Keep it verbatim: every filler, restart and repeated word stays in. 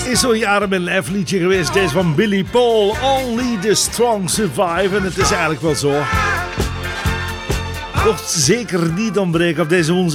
is zo'n jaren met een F-liedje geweest. Deze van Billy Paul. Only the strong survive. En het is eigenlijk wel zo. Mocht zeker niet ontbreken op deze woensdag.